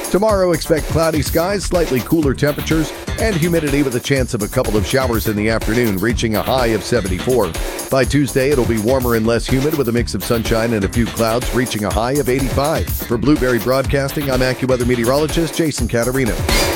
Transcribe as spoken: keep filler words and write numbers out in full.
Tomorrow, expect cloudy skies, slightly cooler temperatures, and humidity with a chance of a couple of showers in the afternoon, reaching a high of seventy-four. By Tuesday, it'll be warmer and less humid with a mix of sunshine and a few clouds, reaching a high of eighty-five. For Blueberry Broadcasting, I'm AccuWeather meteorologist Jason Caterino.